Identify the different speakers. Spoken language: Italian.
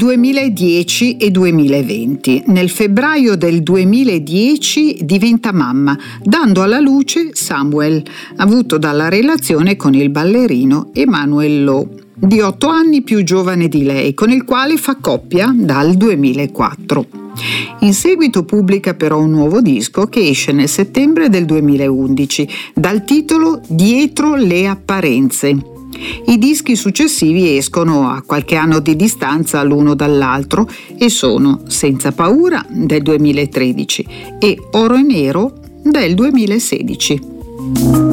Speaker 1: 2010 e 2020. Nel febbraio del 2010 diventa mamma, dando alla luce Samuel, avuto dalla relazione con il ballerino Emanuel Lo, di 8 anni più giovane di lei, con il quale fa coppia dal 2004. In seguito pubblica però un nuovo disco che esce nel settembre del 2011 dal titolo Dietro le apparenze. I dischi successivi escono a qualche anno di distanza l'uno dall'altro e sono Senza paura del 2013 e Oro e Nero del 2016.